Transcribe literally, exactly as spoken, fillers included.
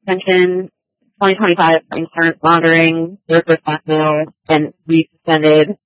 suspension, twenty twenty-five insurance monitoring, work responsible, and we suspended